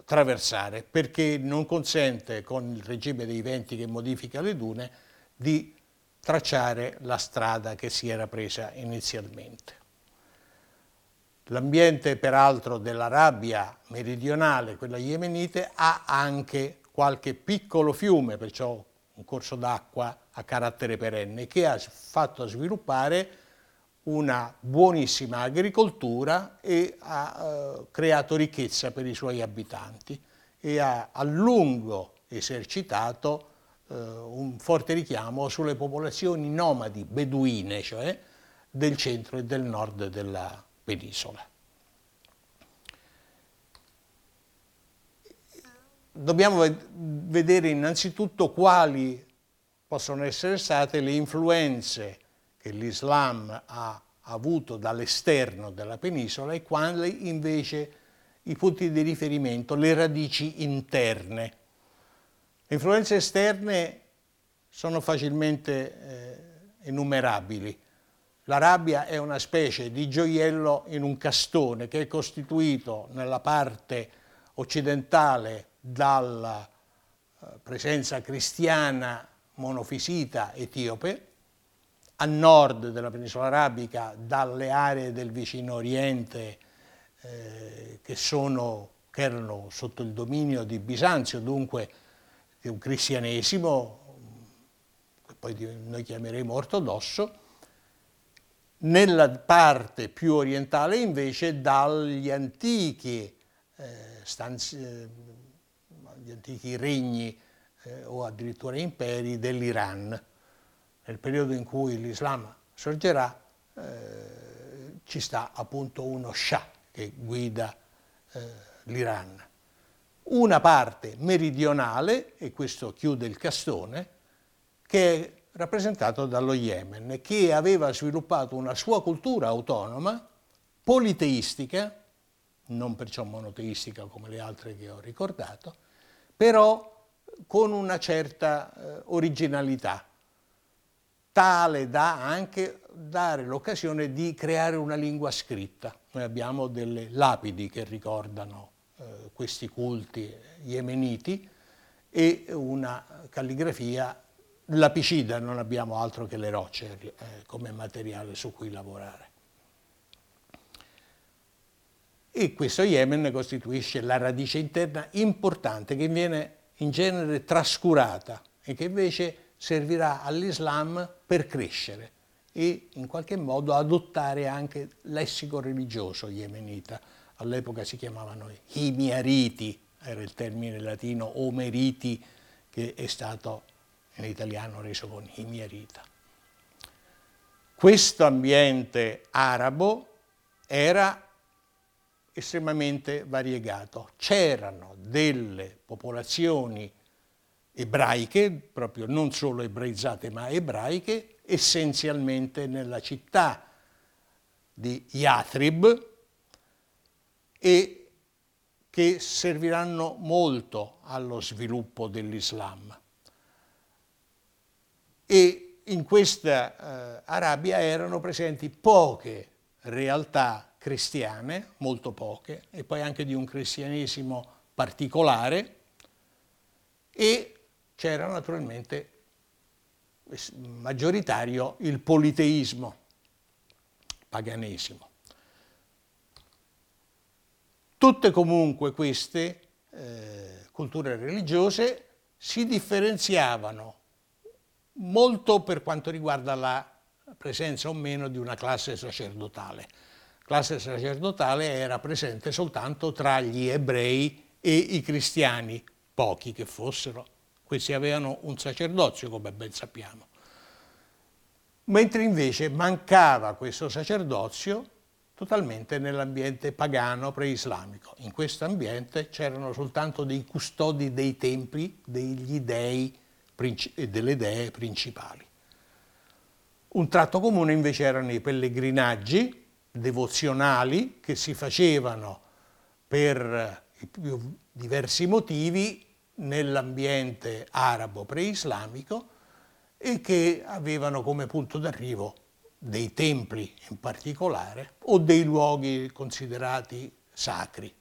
traversare, perché non consente, con il regime dei venti che modifica le dune, di tracciare la strada che si era presa inizialmente. L'ambiente peraltro dell'Arabia meridionale, quella yemenite, ha anche qualche piccolo fiume, perciò un corso d'acqua a carattere perenne, che ha fatto sviluppare una buonissima agricoltura e ha creato ricchezza per i suoi abitanti e ha a lungo esercitato un forte richiamo sulle popolazioni nomadi beduine, cioè del centro e del nord della penisola. Dobbiamo vedere innanzitutto quali possono essere state le influenze che l'Islam ha avuto dall'esterno della penisola e quali invece i punti di riferimento, le radici interne. Le influenze esterne sono facilmente enumerabili. L'Arabia è una specie di gioiello in un castone che è costituito nella parte occidentale dalla presenza cristiana monofisita etiope, a nord della penisola arabica dalle aree del vicino Oriente che erano sotto il dominio di Bisanzio, dunque di un cristianesimo che poi noi chiameremo ortodosso. Nella parte più orientale invece dagli antichi regni o addirittura imperi dell'Iran. Nel periodo in cui l'Islam sorgerà ci sta appunto uno Shah che guida l'Iran. Una parte meridionale, e questo chiude il castone, che è rappresentato dallo Yemen, che aveva sviluppato una sua cultura autonoma, politeistica, non perciò monoteistica come le altre che ho ricordato, però con una certa originalità, tale da anche dare l'occasione di creare una lingua scritta. Noi abbiamo delle lapidi che ricordano questi culti yemeniti e una calligrafia lapicida, non abbiamo altro che le rocce come materiale su cui lavorare. E questo Yemen costituisce la radice interna importante che viene in genere trascurata e che invece servirà all'Islam per crescere e in qualche modo adottare anche lessico religioso yemenita. All'epoca si chiamavano Himyariti, era il termine latino Omeriti che è stato in italiano reso con Himyarita. Questo ambiente arabo era estremamente variegato. C'erano delle popolazioni ebraiche, proprio non solo ebraizzate ma ebraiche, essenzialmente nella città di Yathrib e che serviranno molto allo sviluppo dell'Islam. E in questa Arabia erano presenti poche realtà cristiane, molto poche, e poi anche di un cristianesimo particolare, e c'era naturalmente maggioritario il politeismo, paganesimo. Tutte comunque queste culture religiose si differenziavano molto per quanto riguarda la presenza o meno di una classe sacerdotale. La classe sacerdotale era presente soltanto tra gli ebrei e i cristiani, pochi che fossero. Questi avevano un sacerdozio, come ben sappiamo. Mentre invece mancava questo sacerdozio totalmente nell'ambiente pagano preislamico. In questo ambiente c'erano soltanto dei custodi dei templi, degli dei e delle dee principali. Un tratto comune invece erano i pellegrinaggi devozionali che si facevano per i più diversi motivi nell'ambiente arabo preislamico e che avevano come punto d'arrivo dei templi in particolare o dei luoghi considerati sacri.